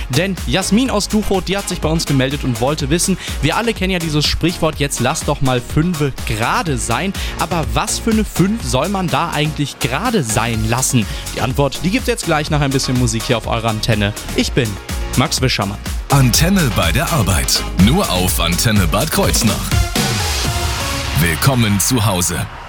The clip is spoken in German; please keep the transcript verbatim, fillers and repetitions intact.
Denn Jasmin aus Duchow, die hat sich bei uns gemeldet und wollte wissen, wir alle kennen ja dieses Sprichwort, jetzt lass doch mal Fünfe gerade sein. Aber was für eine Fünf soll man da eigentlich gerade sein lassen? Die Antwort, die gibt's jetzt gleich nach ein bisschen Musik hier auf eurer Antenne. Ich bin Max Wischermann. Antenne bei der Arbeit. Nur auf Antenne Bad Kreuznach. Willkommen zu Hause.